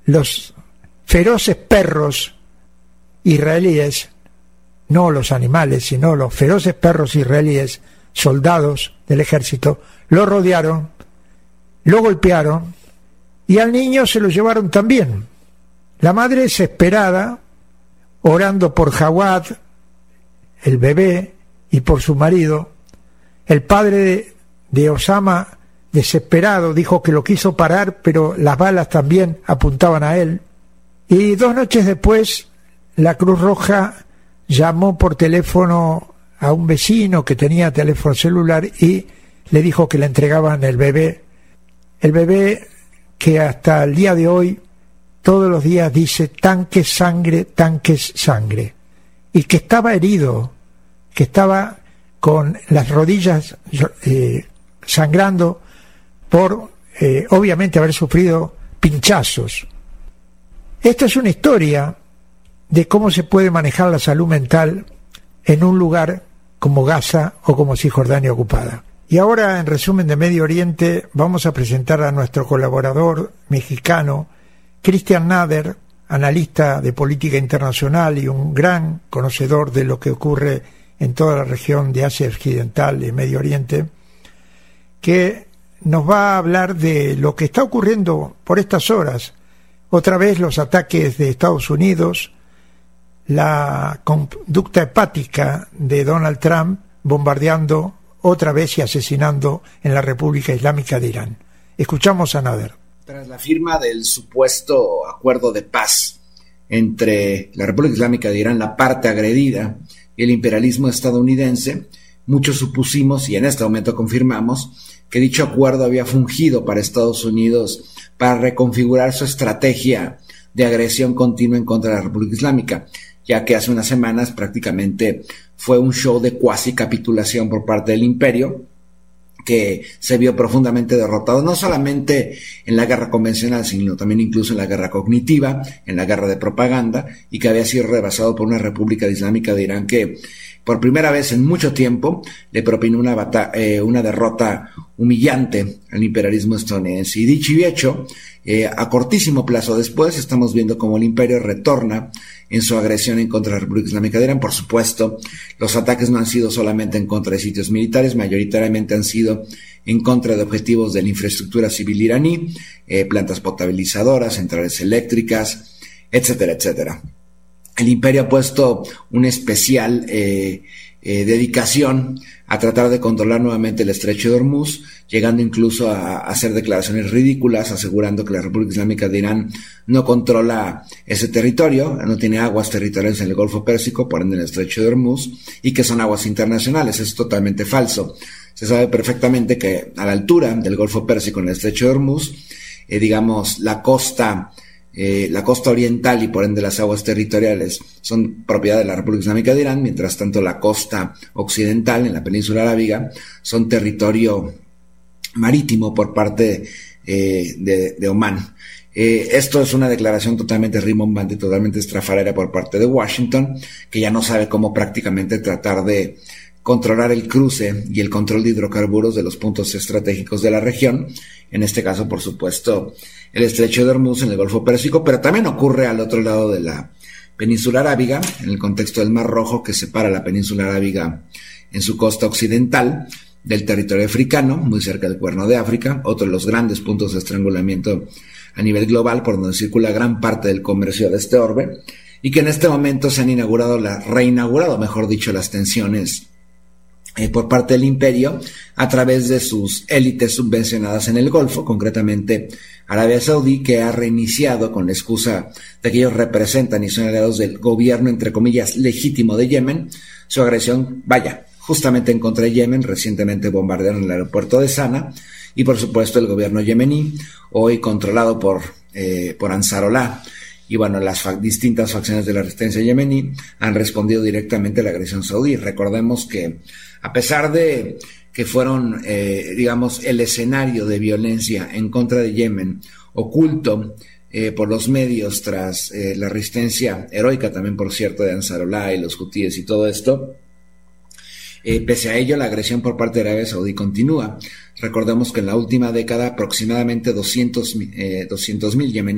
los feroces perros israelíes, no los animales, sino los feroces perros israelíes, soldados del ejército, lo rodearon, lo golpearon y al niño se lo llevaron también. La madre desesperada, orando por Jawad, el bebé, y por su marido. El padre de Osama, desesperado, dijo que lo quiso parar, pero las balas también apuntaban a él. Y 2 noches después, la Cruz Roja llamó por teléfono a un vecino que tenía teléfono celular y le dijo que le entregaban el bebé que hasta el día de hoy todos los días dice tanques sangre, y que estaba herido, que estaba con las rodillas sangrando por obviamente haber sufrido pinchazos. Esta es una historia de cómo se puede manejar la salud mental en un lugar como Gaza o como Cisjordania ocupada. Y ahora, en resumen de Medio Oriente, vamos a presentar a nuestro colaborador mexicano, Cristian Nader, analista de política internacional y un gran conocedor de lo que ocurre en toda la región de Asia Occidental y Medio Oriente, que nos va a hablar de lo que está ocurriendo por estas horas. Otra vez los ataques de Estados Unidos, la conducta hepática de Donald Trump bombardeando otra vez y asesinando en la República Islámica de Irán. Escuchamos a Nader. Tras la firma del supuesto acuerdo de paz entre la República Islámica de Irán, la parte agredida, y el imperialismo estadounidense, muchos supusimos, y en este momento confirmamos, que dicho acuerdo había fungido para Estados Unidos para reconfigurar su estrategia de agresión continua en contra de la República Islámica, ya que hace unas semanas prácticamente fue un show de cuasi capitulación por parte del imperio, que se vio profundamente derrotado, no solamente en la guerra convencional, sino también incluso en la guerra cognitiva, en la guerra de propaganda, y que había sido rebasado por una República Islámica de Irán que, por primera vez en mucho tiempo, le propinó una derrota humillante al imperialismo estadounidense. Y dicho y hecho, a cortísimo plazo después, estamos viendo cómo el imperio retorna en su agresión en contra de la República Islámica de Irán. Por supuesto, los ataques no han sido solamente en contra de sitios militares, mayoritariamente han sido en contra de objetivos de la infraestructura civil iraní, plantas potabilizadoras, centrales eléctricas, etcétera, etcétera. El imperio ha puesto una especial dedicación a tratar de controlar nuevamente el estrecho de Hormuz, llegando incluso a hacer declaraciones ridículas, asegurando que la República Islámica de Irán no controla ese territorio, no tiene aguas territoriales en el Golfo Pérsico, por ende en el estrecho de Hormuz, y que son aguas internacionales. Es totalmente falso. Se sabe perfectamente que a la altura del Golfo Pérsico, en el estrecho de Hormuz, digamos, la costa oriental y por ende las aguas territoriales son propiedad de la República Islámica de Irán, mientras tanto la costa occidental en la península arábiga son territorio marítimo por parte de Omán. Esto es una declaración totalmente rimbombante y totalmente estrafalaria por parte de Washington, que ya no sabe cómo prácticamente tratar de controlar el cruce y el control de hidrocarburos de los puntos estratégicos de la región, en este caso, por supuesto, el estrecho de Hormuz en el Golfo Pérsico, pero también ocurre al otro lado de la península arábiga, en el contexto del Mar Rojo, que separa la península arábiga en su costa occidental del territorio africano, muy cerca del Cuerno de África, otro de los grandes puntos de estrangulamiento a nivel global, por donde circula gran parte del comercio de este orbe, y que en este momento se han reinaugurado, mejor dicho, las tensiones por parte del imperio a través de sus élites subvencionadas en el Golfo, concretamente Arabia Saudí, que ha reiniciado con la excusa de que ellos representan y son aliados del gobierno, entre comillas, legítimo de Yemen, su agresión, justamente en contra de Yemen. Recientemente bombardearon el aeropuerto de Sana y, por supuesto, el gobierno yemení, hoy controlado por Ansarollah. Y bueno, las distintas facciones de la resistencia yemení han respondido directamente a la agresión saudí. Recordemos que, a pesar de que fueron, el escenario de violencia en contra de Yemen, oculto por los medios tras la resistencia heroica también, por cierto, de Ansarollah y los hutíes y todo esto, pese a ello, la agresión por parte de Arabia Saudí continúa. Recordemos que en la última década aproximadamente 200.000 yemeníes